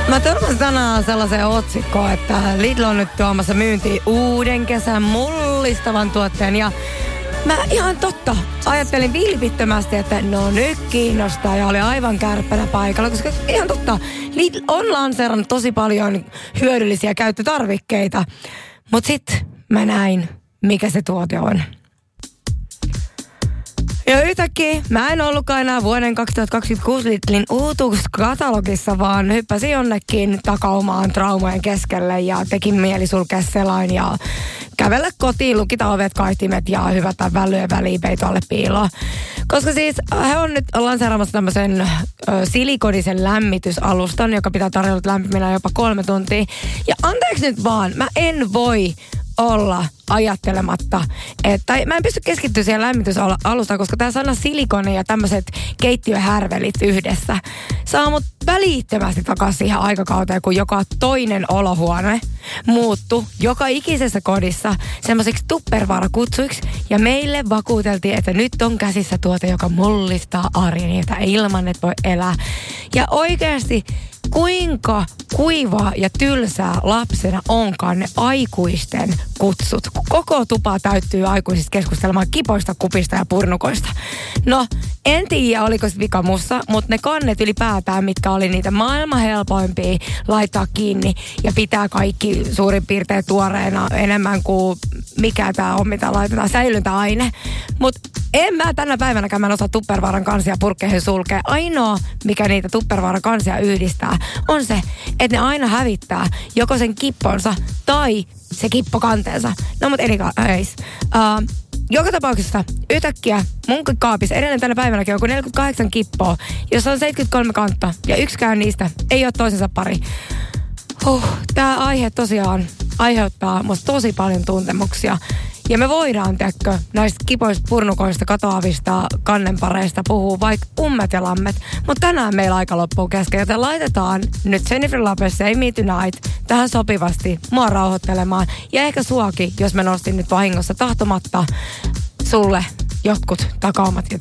Mä törmäsin tänään sellaiseen otsikkoon, että Lidl on nyt tuomassa myyntiin uuden kesän mullistavan tuotteen ja mä ihan totta ajattelin vilpittömästi, että no nyt kiinnostaa ja oli aivan kärppänä paikalla, koska ihan totta, Lidl on lanseerannut tosi paljon hyödyllisiä käyttötarvikkeita, mutta sit mä näin, mikä se tuote on. Ja yhtäkkiä mä en ollutkaan enää vuoden 2026 Lidlin uutuuskatalogissa, vaan hyppäsin jonnekin takaumaan traumojen keskelle ja tekin mieli sulkea selain ja kävellä kotiin, lukita ovet, kaihtimet ja hyvätä vällyjen väliin peitoalle piiloon. Koska siis he on nyt lanseeraamassa tämmöisen silikonisen lämmitysalustan, joka pitää tarjolla lämpimänä jopa 3 tuntia. Ja anteeksi nyt vaan, mä en voi olla ajattelematta, että mä en pysty keskittyä siihen lämmitysalustaan, koska tämä sana silikoni ja tämmöiset keittiöhärvelit yhdessä saa mut välittömästi takaisin siihen aikakauteen, kun joka toinen olohuone muuttui joka ikisessä kodissa semmoisiksi tupperware-kutsuiksi ja meille vakuuteltiin, että nyt on käsissä tuote, joka mullistaa arjen, jota ilman et voi elää. Ja oikeasti kuinka kuivaa ja tylsää lapsena onkaan ne aikuisten kutsut. Koko tupa täyttyy aikuisista keskustelemaan kipoista, kupista ja purnukoista. No, en tiedä oliko se vika mussa, mutta ne kannet ylipäätään, mitkä oli niitä maailman helpoimpia laittaa kiinni ja pitää kaikki suurin piirtein tuoreena enemmän kuin mikä tää on, mitä laitetaan, säilyntäaine. Mutta en mä tänä päivänäkään mä osaa tupperwaren kansia purkkeihin sulkea. Ainoa, mikä niitä tupperwaren kansia yhdistää, on se, että ne aina hävittää joko sen kipponsa tai se kippokanteensa. No mut anyways. Joka tapauksessa yhtäkkiä mun kaapissa edelleen tänä päivänäkin on 48 kippoa, jossa on 73 kantta ja yksikään niistä ei ole toisensa pari. Tää aihe tosiaan aiheuttaa musta tosi paljon tuntemuksia. Ja me voidaan, tiedätkö, näistä kipoista, purnukoista, katoavista kannenpareista puhua vaikka ummet ja lammet. Mutta tänään meillä aika loppuu kesken, joten laitetaan nyt Jennifer Lopez Save Me Tonight tähän sopivasti mua rauhoittelemaan. Ja ehkä suakin, jos mä nostin nyt vahingossa tahtomatta sulle jotkut takaumat,